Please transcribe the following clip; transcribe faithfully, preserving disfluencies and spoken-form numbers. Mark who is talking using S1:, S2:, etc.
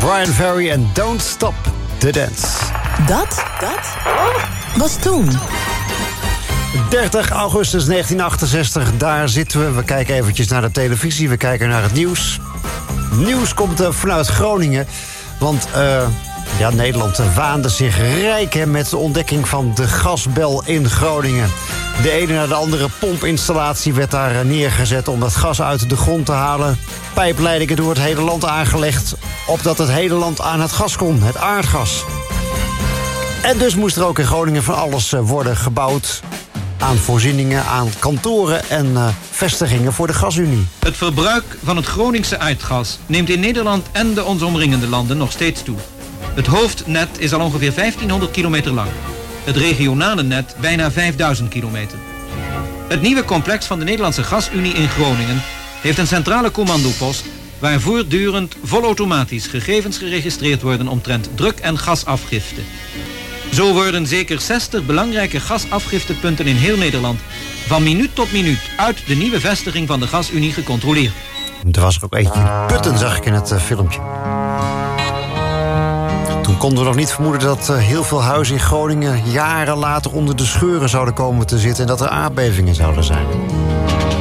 S1: Brian Ferry en Don't Stop the Dance.
S2: Dat, dat was toen.
S1: dertig augustus negentien achtenzestig, daar zitten we. We kijken eventjes naar de televisie, we kijken naar het nieuws. Nieuws komt uh, vanuit Groningen. Want uh, ja, Nederland waande zich rijk hè, met de ontdekking van de gasbel in Groningen. De ene na de andere pompinstallatie werd daar neergezet om dat gas uit de grond te halen. Pijpleidingen door het hele land aangelegd, opdat het hele land aan het gas kon, het aardgas. En dus moest er ook in Groningen van alles worden gebouwd aan voorzieningen, aan kantoren en uh, vestigingen voor de gasunie.
S3: Het verbruik van het Groningse aardgas neemt in Nederland en de ons omringende landen nog steeds toe. Het hoofdnet is al ongeveer vijftienhonderd kilometer lang. Het regionale net bijna vijfduizend kilometer. Het nieuwe complex van de Nederlandse Gasunie in Groningen heeft een centrale commandopost waar voortdurend volautomatisch gegevens geregistreerd worden omtrent druk- en gasafgifte. Zo worden zeker zestig belangrijke gasafgiftepunten in heel Nederland van minuut tot minuut uit de nieuwe vestiging van de Gasunie gecontroleerd.
S1: Er was er ook eentje in Putten, zag ik in het uh, filmpje. Toen konden we nog niet vermoeden dat uh, heel veel huizen in Groningen jaren later onder de scheuren zouden komen te zitten en dat er aardbevingen zouden zijn.